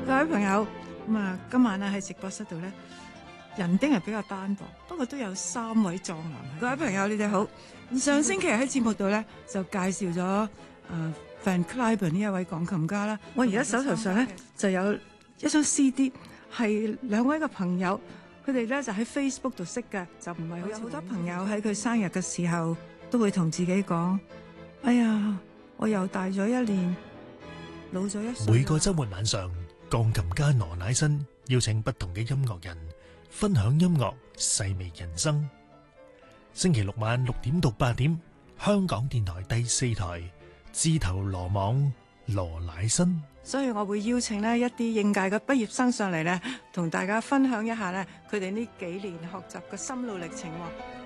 各位朋友，今晚咧喺直播室度咧，人丁係比較單薄，不過都有3位壯男。各位朋友，你哋好。上星期喺節目度咧就介紹咗Van Cliburn 呢一位鋼琴家啦。我而家手頭上咧就有一張 CD， 係2位嘅朋友，佢哋咧就喺 Facebook 度識嘅，就唔係好似好多朋友喺佢生日嘅時候都會同自己講：哎呀，我又大咗1年，老咗1歲。 每個週末晚上，鋼琴家羅乃新邀請不同嘅音樂人分享音樂，細味人生。星期六晚6點到8點，香港電台第4台，自投羅網，羅乃新。 所以我會邀請呢一啲應屆嘅畢業生上嚟呢，同大家分享一下呢佢哋呢幾年學習嘅心路歷程。